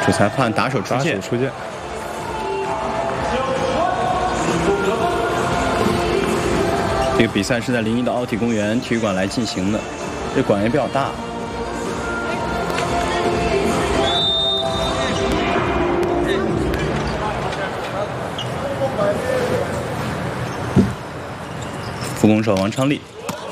主裁判打手出界。这个比赛是在临沂的奥体公园体育馆来进行的，这馆也比较大。副攻手王昌利。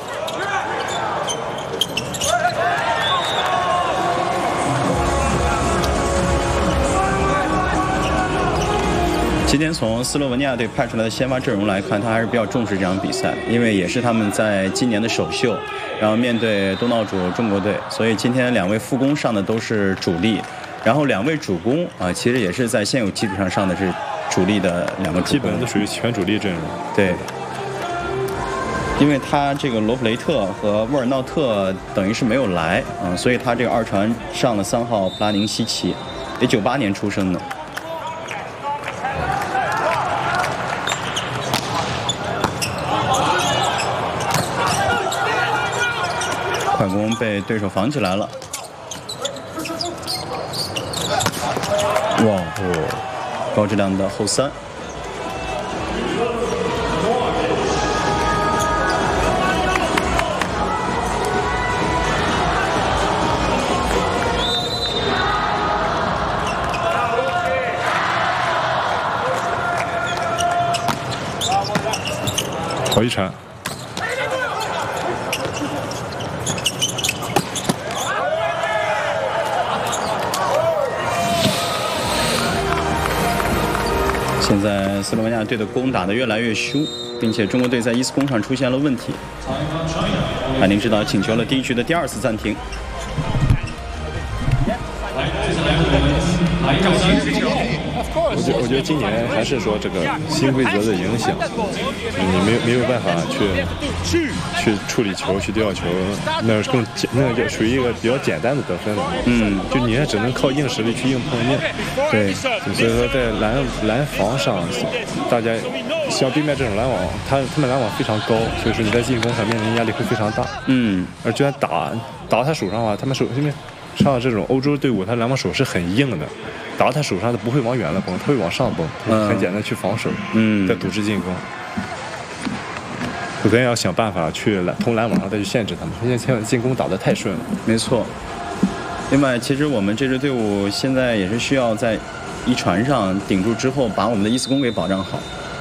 今天从斯洛文尼亚队派出来的先发阵容来看，他还是比较重视这场比赛，因为也是他们在今年的首秀，然后面对东道主中国队，所以今天2位副攻上的都是主力，然后2位主攻其实也是在现有基础上上的是主力的2个主攻， 基本都属于全主力阵容。 对，因为他这个罗普雷特和沃尔纳特等于是没有来所以他这个2传上了3号普拉宁西奇，也98年出生的。快攻被对手防起来了，哇高质量的后3。 好一传。 现在斯洛文尼亚队的攻打得越来越凶，并且中国队在伊斯攻上出现了问题。海宁指导请求了第1局的第2次暂停。 我觉得今年还是说这个新规则的影响，你没有办法去处理球、去吊球，那就属于一个比较简单的得分了。就你也只能靠硬实力去硬碰硬。 对， 所以说在拦防上，大家像对面这种拦网，他们拦网非常高，所以说你在进攻上面临压力会非常大。而居然打到他手上的话，他们手因为上这种欧洲队伍，他拦网手是很硬的。打到他手上，他不会往远了崩，他会往上崩，很简单去防守，再组织进攻。咱也要想办法去从拦网上再去限制他们，现在进攻打得太顺了。 没错。另外，其实我们这支队伍现在也是需要在1传上顶住之后，把我们的伊斯攻给保障好。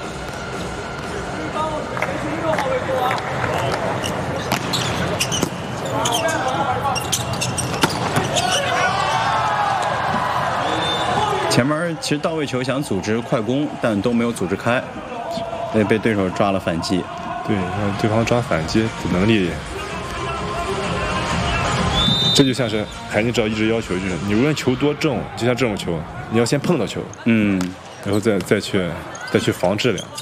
前面其实到位球想组织快攻，但都没有组织开，所以被对手抓了反击。 对，对方抓反击的能力，这就像是海宁指导一直要求，就是你无论球多重，就像这种球，你要先碰到球，然后再去防质量。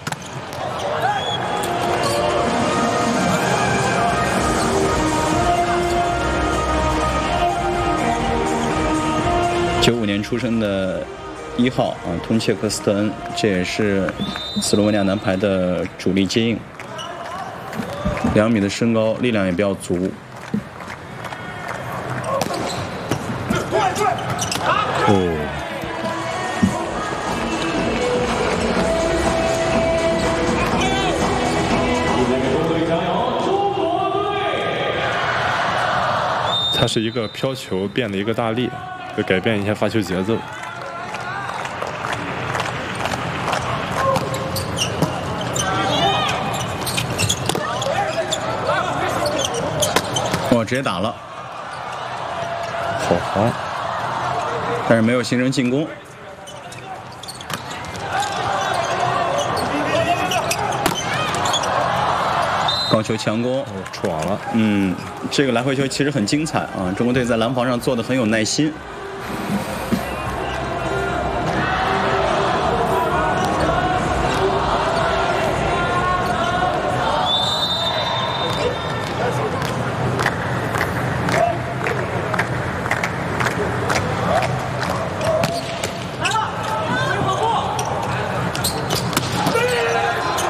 95年出生的1号通切克斯特恩，这也是斯洛文尼亚男排的主力接应，2米的身高，力量也比较足。 它是一个飘球变了一个大力。就改变一下发球节奏。 哇，直接打了， 好防， 但是没有形成进攻。高球强攻， 出网了。 这个来回球其实很精彩啊！中国队在拦防上做得很有耐心。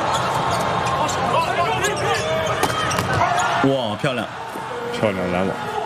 哇，漂亮！ 漂亮拦网。